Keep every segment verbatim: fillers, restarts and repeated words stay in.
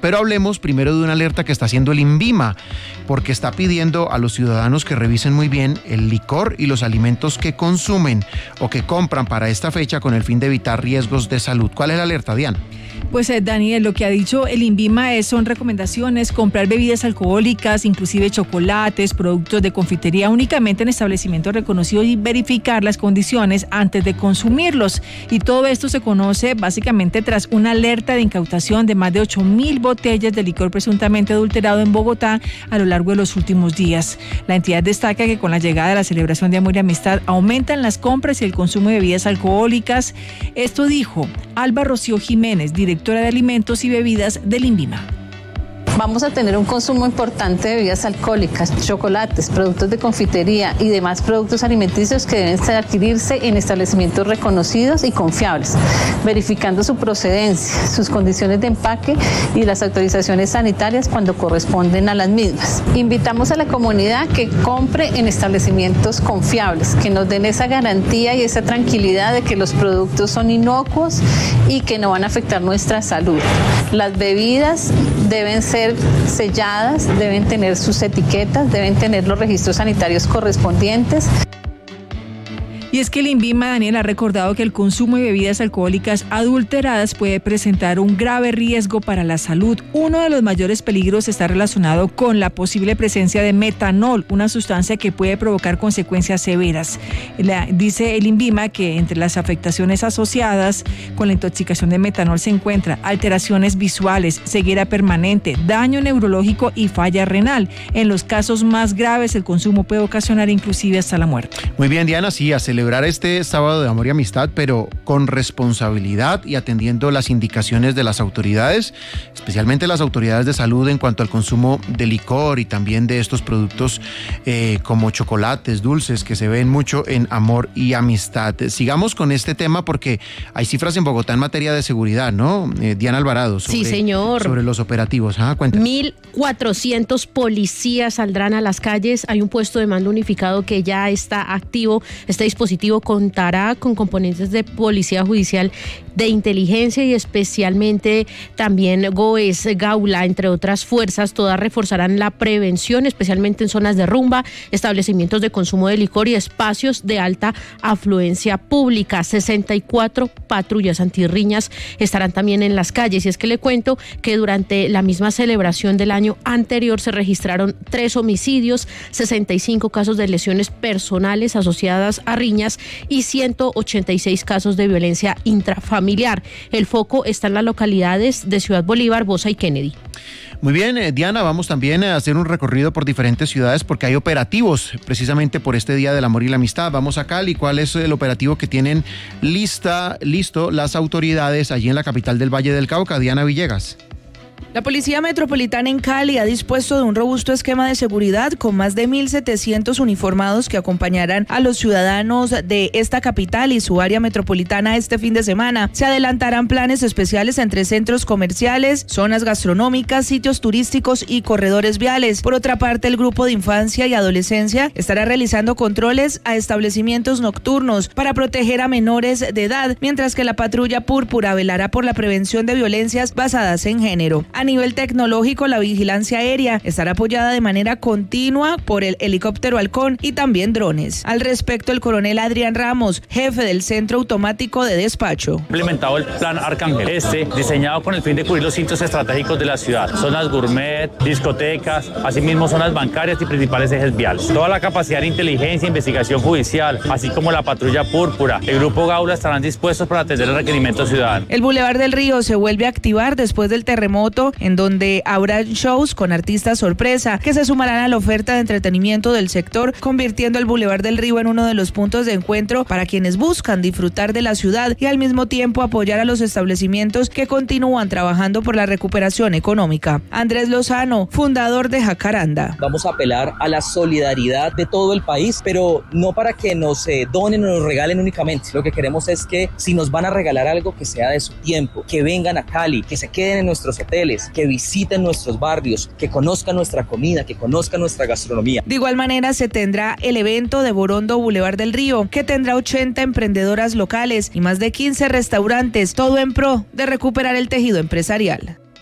Pero hablemos primero de una alerta que está haciendo el INVIMA, porque está pidiendo a los ciudadanos que revisen muy bien el licor y los alimentos que consumen o que compran para esta fecha con el fin de evitar riesgos de salud. ¿Cuál es la alerta, Diana? Pues eh, Daniel, lo que ha dicho el INVIMA es, son recomendaciones: comprar bebidas alcohólicas, inclusive chocolates, productos de confitería, únicamente en establecimientos reconocidos y verificar las condiciones antes de consumirlos. Y todo esto se conoce básicamente tras una alerta de incautación de más de ocho mil botellas de licor presuntamente adulterado en Bogotá a lo largo de los últimos días. La entidad destaca que con la llegada de la celebración de Amor y Amistad aumentan las compras y el consumo de bebidas alcohólicas. Esto dijo Alba Rocío Jiménez, directora de Alimentos y Bebidas del INVIMA. Vamos a tener un consumo importante de bebidas alcohólicas, chocolates, productos de confitería y demás productos alimenticios que deben adquirirse en establecimientos reconocidos y confiables, verificando su procedencia, sus condiciones de empaque y las autorizaciones sanitarias cuando corresponden a las mismas. Invitamos a la comunidad que compre en establecimientos confiables, que nos den esa garantía y esa tranquilidad de que los productos son inocuos y que no van a afectar nuestra salud. Las bebidas deben ser selladas, deben tener sus etiquetas, deben tener los registros sanitarios correspondientes. Y es que el INVIMA, Daniel, ha recordado que el consumo de bebidas alcohólicas adulteradas puede presentar un grave riesgo para la salud. Uno de los mayores peligros está relacionado con la posible presencia de metanol, una sustancia que puede provocar consecuencias severas. La, dice el INVIMA que entre las afectaciones asociadas con la intoxicación de metanol se encuentra alteraciones visuales, ceguera permanente, daño neurológico y falla renal. En los casos más graves, el consumo puede ocasionar inclusive hasta la muerte. Muy bien, Diana, sí, a celebrar este sábado de amor y amistad, pero con responsabilidad y atendiendo las indicaciones de las autoridades, especialmente las autoridades de salud en cuanto al consumo de licor y también de estos productos eh, como chocolates, dulces, que se ven mucho en amor y amistad. Sigamos con este tema porque hay cifras en Bogotá en materia de seguridad, ¿no? Eh, Diana Alvarado, sobre, sí, señor. sobre los operativos. Ah, cuéntanos. mil cuatrocientos policías saldrán a las calles. Hay un puesto de mando unificado que ya está activo. Este dispositivo contará con componentes de policía judicial, de inteligencia y especialmente también GOES, Gaula, entre otras fuerzas. Todas reforzarán la prevención, especialmente en zonas de rumba, establecimientos de consumo de licor y espacios de alta afluencia pública. sesenta y cuatro patrullas antirriñas estarán también en las calles. Y es que le cuento que durante la misma celebración del año anterior se registraron tres homicidios, sesenta y cinco casos de lesiones personales asociadas a riñas y ciento ochenta y seis casos de violencia intrafamiliar. El foco está en las localidades de Ciudad Bolívar, Bosa y Kennedy. Muy bien, eh, Diana, vamos también a hacer un recorrido por diferentes ciudades porque hay operativos precisamente por este Día del Amor y la Amistad. Vamos a Cali. ¿Cuál es el operativo que tienen lista, listo las autoridades allí en la capital del Valle del Cauca? Diana Villegas. La Policía Metropolitana en Cali ha dispuesto de un robusto esquema de seguridad con más de mil setecientos uniformados que acompañarán a los ciudadanos de esta capital y su área metropolitana este fin de semana. Se adelantarán planes especiales entre centros comerciales, zonas gastronómicas, sitios turísticos y corredores viales. Por otra parte, el Grupo de Infancia y Adolescencia estará realizando controles a establecimientos nocturnos para proteger a menores de edad, mientras que la Patrulla Púrpura velará por la prevención de violencias basadas en género. A nivel tecnológico, la vigilancia aérea estará apoyada de manera continua por el helicóptero Halcón y también drones. Al respecto, el coronel Adrián Ramos, jefe del Centro Automático de Despacho. Implementado el plan Arcángel, este diseñado con el fin de cubrir los sitios estratégicos de la ciudad, zonas gourmet, discotecas, asimismo zonas bancarias y principales ejes viales. Toda la capacidad de inteligencia, investigación judicial, así como la Patrulla Púrpura, el Grupo Gaula estarán dispuestos para atender el requerimiento ciudadano. El Boulevard del Río se vuelve a activar después del terremoto, en donde habrá shows con artistas sorpresa que se sumarán a la oferta de entretenimiento del sector, convirtiendo el Boulevard del Río en uno de los puntos de encuentro para quienes buscan disfrutar de la ciudad y al mismo tiempo apoyar a los establecimientos que continúan trabajando por la recuperación económica. Andrés Lozano, fundador de Jacaranda. Vamos a apelar a la solidaridad de todo el país, pero no para que nos eh, donen o nos regalen únicamente. Lo que queremos es que si nos van a regalar algo, que sea de su tiempo, que vengan a Cali, que se queden en nuestros hoteles, que visiten nuestros barrios, que conozcan nuestra comida, que conozcan nuestra gastronomía. De igual manera se tendrá el evento de Borondo Boulevard del Río, que tendrá ochenta emprendedoras locales y más de quince restaurantes, todo en pro de recuperar el tejido empresarial.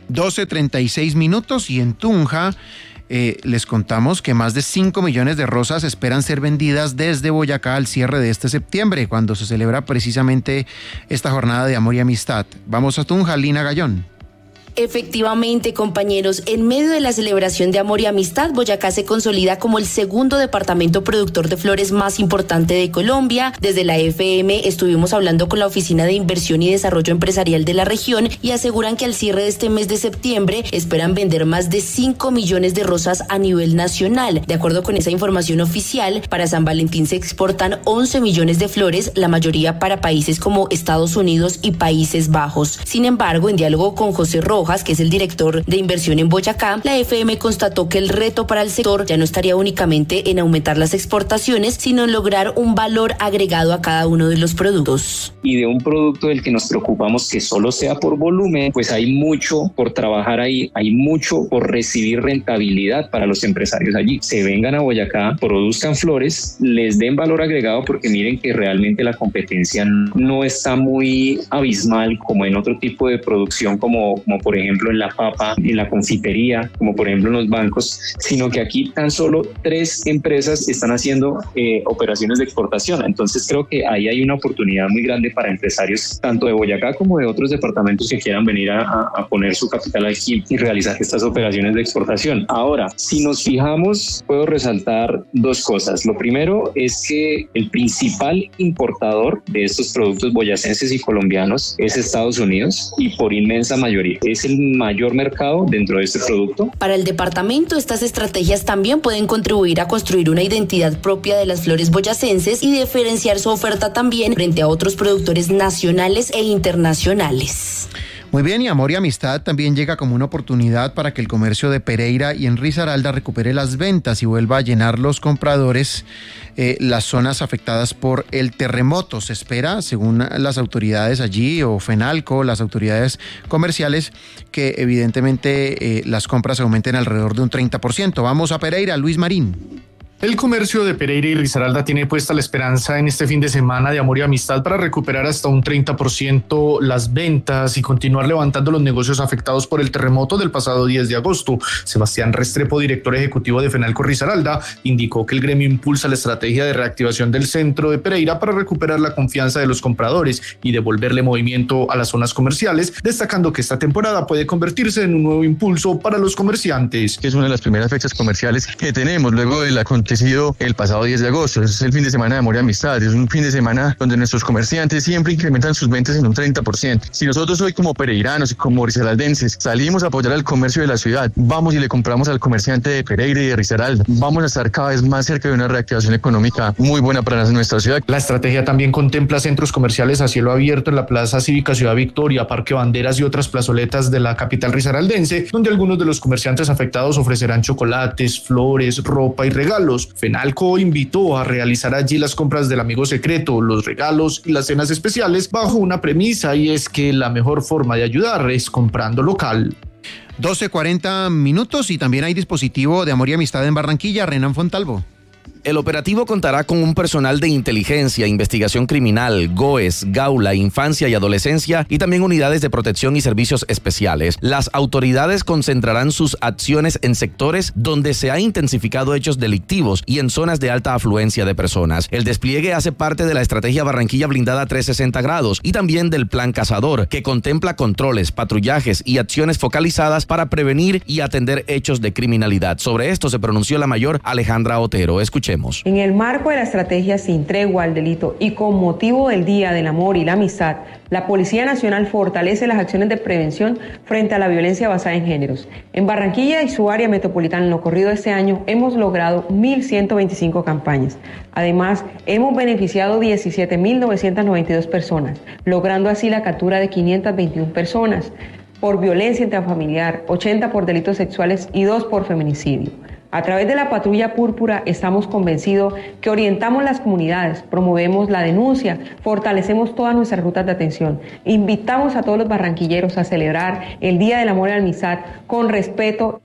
doce treinta y seis minutos y en Tunja eh, les contamos que más de cinco millones de rosas esperan ser vendidas desde Boyacá al cierre de este septiembre, cuando se celebra precisamente esta jornada de amor y amistad. Vamos a Tunja, Lina Gallón. Efectivamente, compañeros, en medio de la celebración de amor y amistad, Boyacá se consolida como el segundo departamento productor de flores más importante de Colombia. Desde la F M estuvimos hablando con la Oficina de Inversión y Desarrollo Empresarial de la región y aseguran que al cierre de este mes de septiembre esperan vender más de cinco millones de rosas a nivel nacional. De acuerdo con esa información oficial, para San Valentín se exportan once millones de flores, la mayoría para países como Estados Unidos y Países Bajos. Sin embargo, en diálogo con José Rojas, que es el director de inversión en Boyacá, la F M constató que el reto para el sector ya no estaría únicamente en aumentar las exportaciones, sino en lograr un valor agregado a cada uno de los productos. Y de un producto del que nos preocupamos que solo sea por volumen, pues hay mucho por trabajar ahí, hay mucho por recibir rentabilidad para los empresarios allí. Se vengan a Boyacá, produzcan flores, les den valor agregado, porque miren que realmente la competencia no está muy abismal como en otro tipo de producción, como, como por ejemplo en la papa, en la confitería, como por ejemplo en los bancos, sino que aquí tan solo tres empresas están haciendo eh, operaciones de exportación. Entonces creo que ahí hay una oportunidad muy grande para empresarios tanto de Boyacá como de otros departamentos que quieran venir a, a poner su capital aquí y realizar estas operaciones de exportación. Ahora, si nos fijamos, puedo resaltar dos cosas. Lo primero es que el principal importador de estos productos boyacenses y colombianos es Estados Unidos, y por inmensa mayoría es el mayor mercado dentro de este producto. Para el departamento, estas estrategias también pueden contribuir a construir una identidad propia de las flores boyacenses y diferenciar su oferta también frente a otros productores nacionales e internacionales. Muy bien, y amor y amistad también llega como una oportunidad para que el comercio de Pereira y en Risaralda recupere las ventas y vuelva a llenar los compradores eh, las zonas afectadas por el terremoto. Se espera, según las autoridades allí o FENALCO, las autoridades comerciales, que evidentemente eh, las compras aumenten alrededor de un treinta por ciento. Vamos a Pereira, Luis Marín. El comercio de Pereira y Risaralda tiene puesta la esperanza en este fin de semana de amor y amistad para recuperar hasta un treinta por ciento las ventas y continuar levantando los negocios afectados por el terremoto del pasado diez de agosto. Sebastián Restrepo, director ejecutivo de FENALCO Risaralda, indicó que el gremio impulsa la estrategia de reactivación del centro de Pereira para recuperar la confianza de los compradores y devolverle movimiento a las zonas comerciales, destacando que esta temporada puede convertirse en un nuevo impulso para los comerciantes. Es una de las primeras fechas comerciales que tenemos luego de la acontecido el pasado diez de agosto. Es el fin de semana de amor y amistad. Es un fin de semana donde nuestros comerciantes siempre incrementan sus ventas en un treinta por ciento. Si nosotros hoy como pereiranos y como risaraldenses salimos a apoyar al comercio de la ciudad, vamos y le compramos al comerciante de Pereira y de Risaralda, vamos a estar cada vez más cerca de una reactivación económica muy buena para nuestra ciudad. La estrategia también contempla centros comerciales a cielo abierto en la Plaza Cívica Ciudad Victoria, Parque Banderas y otras plazoletas de la capital risaraldense, donde algunos de los comerciantes afectados ofrecerán chocolates, flores, ropa y regalos. FENALCO invitó a realizar allí las compras del amigo secreto, los regalos y las cenas especiales bajo una premisa, y es que la mejor forma de ayudar es comprando local. doce cuarenta minutos y también hay dispositivo de amor y amistad en Barranquilla. Renan Fontalvo. El operativo contará con un personal de inteligencia, investigación criminal, GOES, Gaula, infancia y adolescencia y también unidades de protección y servicios especiales. Las autoridades concentrarán sus acciones en sectores donde se han intensificado hechos delictivos y en zonas de alta afluencia de personas. El despliegue hace parte de la estrategia Barranquilla Blindada trescientos sesenta grados y también del Plan Cazador, que contempla controles, patrullajes y acciones focalizadas para prevenir y atender hechos de criminalidad. Sobre esto se pronunció la mayor Alejandra Otero. Escuchemos. En el marco de la estrategia Sin Tregua al Delito y con motivo del Día del Amor y la Amistad, la Policía Nacional fortalece las acciones de prevención frente a la violencia basada en géneros. En Barranquilla y su área metropolitana, en lo corrido de este año, hemos logrado mil ciento veinticinco campañas. Además, hemos beneficiado diecisiete mil novecientas noventa y dos personas, logrando así la captura de quinientas veintiuna personas por violencia intrafamiliar, ochenta por delitos sexuales y dos por feminicidio. A través de la Patrulla Púrpura estamos convencidos que orientamos las comunidades, promovemos la denuncia, fortalecemos todas nuestras rutas de atención. Invitamos a todos los barranquilleros a celebrar el Día del Amor y la Amistad con respeto.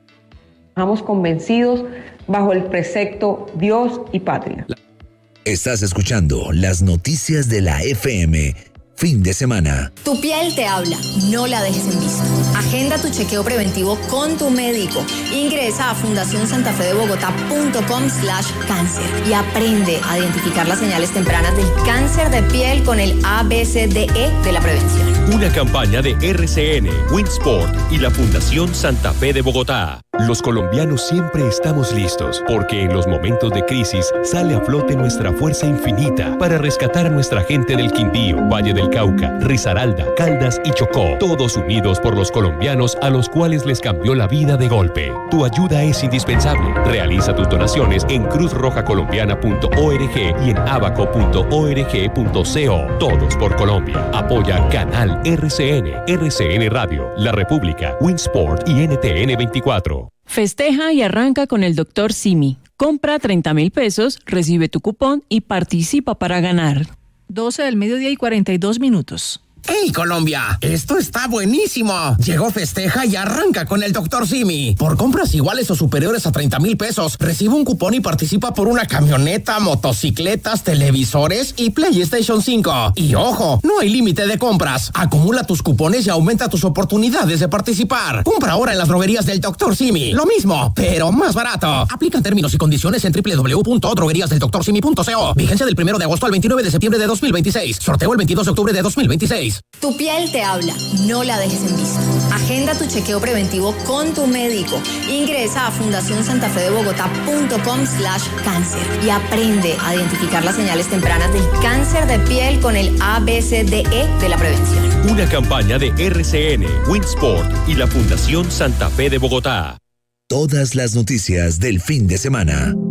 Estamos convencidos bajo el precepto Dios y Patria. Estás escuchando las noticias de la F M fin de semana. Tu piel te habla, no la dejes en visto. Agenda tu chequeo preventivo con tu médico. Ingresa a fundación santa fe de bogotá punto com slash cáncer y aprende a identificar las señales tempranas del cáncer de piel con el A B C D E de la prevención. Una campaña de R C N, Winsport y la Fundación Santa Fe de Bogotá. Los colombianos siempre estamos listos, porque en los momentos de crisis sale a flote nuestra fuerza infinita para rescatar a nuestra gente del Quindío, Valle del Cauca, Risaralda, Caldas y Chocó, todos unidos por los colombianos a los cuales les cambió la vida de golpe. Tu ayuda es indispensable. Realiza tus donaciones en cruz roja colombiana punto org y en abaco punto org punto co. Todos por Colombia. Apoya Canal R C N, R C N Radio, La República, Winsport y N T N veinticuatro. Festeja y arranca con el doctor Simi. Compra treinta mil pesos, recibe tu cupón y participa para ganar. doce del mediodía y cuarenta y dos minutos. ¡Hey, Colombia! ¡Esto está buenísimo! Llegó Festeja y arranca con el doctor Simi. Por compras iguales o superiores a treinta mil pesos, recibe un cupón y participa por una camioneta, motocicletas, televisores y PlayStation cinco. Y ojo, no hay límite de compras. Acumula tus cupones y aumenta tus oportunidades de participar. Compra ahora en las droguerías del doctor Simi. Lo mismo, pero más barato. Aplican términos y condiciones en doble u doble u doble u punto droguerías del doctor simi punto co. Vigencia del primero de agosto al veintinueve de septiembre de dos mil veintiséis. Sorteo el veintidós de octubre de dos mil veintiséis. Tu piel te habla, no la dejes en visto. Agenda tu chequeo preventivo con tu médico. Ingresa a fundación santa fe de bogotá punto com slash cáncer y aprende a identificar las señales tempranas del cáncer de piel con el A B C D E de la prevención. Una campaña de R C N, Winsport y la Fundación Santa Fe de Bogotá. Todas las noticias del fin de semana.